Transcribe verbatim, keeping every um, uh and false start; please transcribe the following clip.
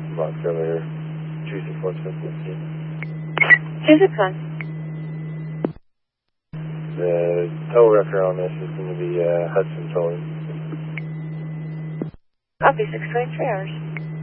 Montgomery, two six one seven fifteen. two six one. The tow record on this is going to be uh, Hudson Towing. Copy, six twenty-three hours.